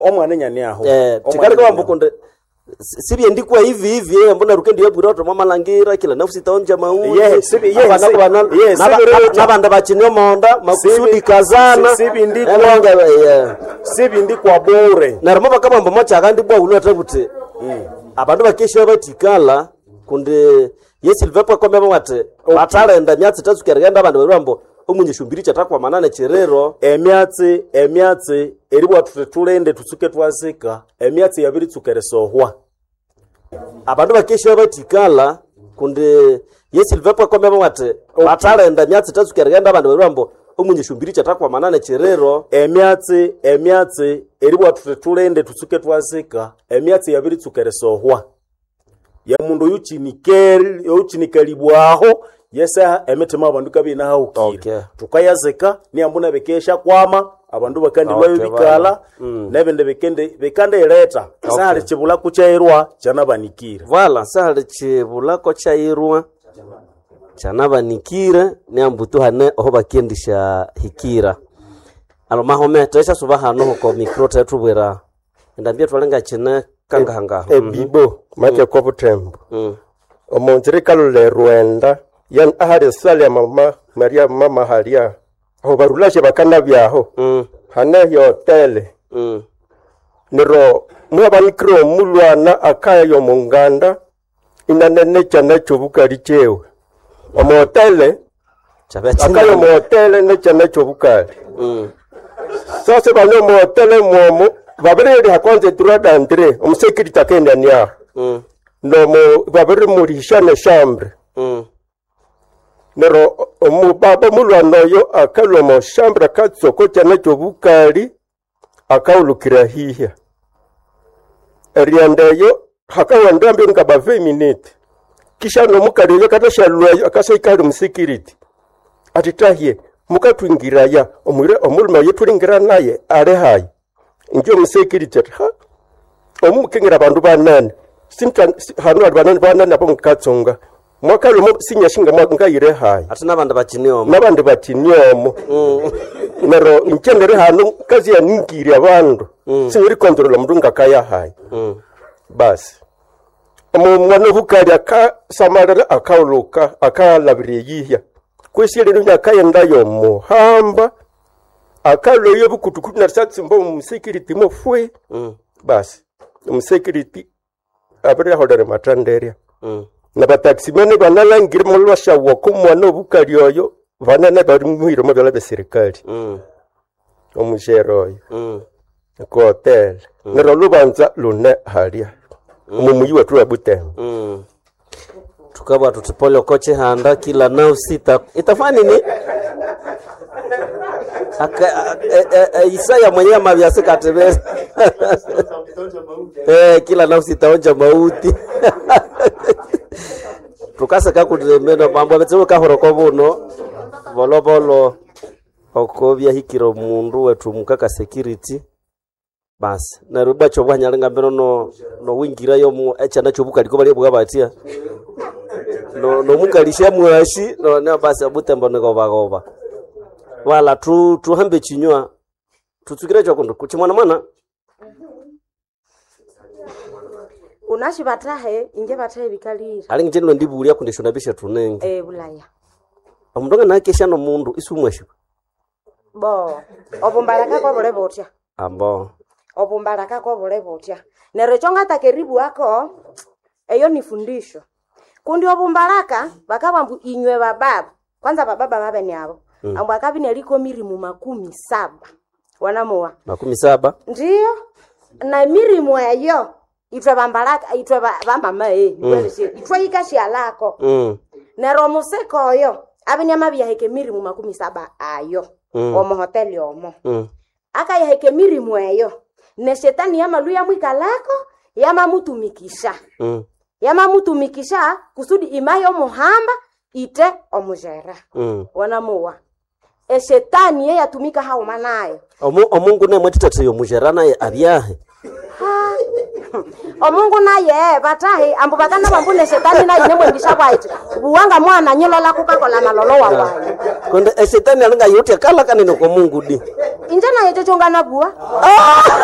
omwana nyane aho tikali kwa mbukonde sibi ndikuwa hivi mbona rukendi yabura oto mama langira kila nafsi taonja mauni nabanda bachinyo monda makusudi kazana sibi ndikuwa bore narumaba kama mbomo chakandi bwa ulo atabuti abantu bakesho batikala kunde yesilvepa kwa mema wate batalenda myatsi tazukeragenda abantu barambo umunyeshumbiri chatakwa manane cherero emyatsi eribwa tutulende tusuke twazika emyatsi yabiri tsukeresohwa abantu bakesho batikala kunde yesilvepa kwa mema wate batalenda myatsi tazukeragenda abantu barambo umunyeshumbiri chatakwa manane cherero emyatsi eribwa tutulende tusuke twazika emyatsi yabiri tsukeresohwa ya mundu yuchinikalibuaho yesa emetema abantu kabina haukira tukayazeka ni ambuna bekesha kwama abantu bakandi babikala nebende bekande eleta sahali chibula kuchairwa chanabanikira vala sahali chibula kuchairwa chanabanikira ni ambutu hane oho bakendisha hikira alomahome tesha subahano ko mikro tetubwera ndambia twalenga chene kangahanga ebibo make ko butembo omonjere kalule Rwanda yan ahari sale mama Maria mama haria aho barulashe bakana byaho hane hotel niro mwabanikro mulwana akaya yo munganda inanene cyane cyobukari cyewe omotele akayo motele ne cyane cyobukari sasa bano motele momo babere hakonze turada Andre umusekiriti akenda niya no mo babere muri shane chambre nero baba mulwana yo akalo mo chambre katsoko cyane cyobukari akaulukira hiya eriandeyo hakawanda mbe ngaba 20 minutes kisha no mukari yo katashalwa akasaikari umusekiriti atitahie mukatwingiraya omulima yetulingira naye are hayi njyo umusekiriti ha omukengira abantu banane sinta hano abantu banane abo mukatsonga mwakalo sinyashinga mwangayire hayi atina abantu batinyomo nabandi batinyomo nero inchendere hano kazi ya ningiri abantu singiri control omuntu ngakaya hayi basi mwana bukari aka samarara akauluka akalabire yihya kwesire ndo nyakayenda yo muhamba akalo yo bukutukutu na satsimbo umusekiriti mofwe basi umusekiriti abere hodere matanderia na bataximene banalangire molwasha wokumwana obukari oyo vanana bari muhiro mabela be serikali omujero oyo ko hotel nero lubanza lune halia mumuyi wetu wa Butembo tukabwa tutipole koche handa kila nao sita itafani ni Isaya mwenyewe mabiase katebeza kila nao sita onja mauti tukasa kakulemeno mambo betso ka horoko buno volobolo okobya hikiro mundu wetu mukaka security basi naruba chobwa nyalenga mbeno no wingira yo mu echana chobuka liko bali bwa batia no mukalisha mwashi no na basi Butembo neko bagoba wala tuhambe chinywa tutsukire chokondo kuchimwana mwana unashi batahe inge batahe bikalira ali ngeno ndibulia kundisho nabisha tunenge bulaya omundonga nakesha no mundu isumwesho bo obumbalaka kwa bole botya ambo obumbalaka kwa bole botya nero chonga takeribu wako eyo ni fundisho kundi obumbalaka bakabambu inywe bababa kwanza bababa babeni abo ambo akabini aliko mirimu 17 wanamoa 17 ndio na mirimu ayo itwa bambalaka itwa bamama itwa ikashi alako nero museko oyo abini amabya heke mirimu 17 ayo omo hoteli omo aka ya heke mirimu ayo ne shetani yamaluya mwikalako yamamutumikisha yamamutumikisha kusudi imayo muhamba ite omujera wanamuwa shetani ye yatumika hao manayo omungu ne mwetitete yo mujera naye abyahe omungu naye batahi ambu bakana bambune shetani naye nemwengisha bwaiti buwanga mwana nyelola kukakola malolo wawa konde shetani alanga yote kala kanene ko mungu di injana yecho chonga na buwa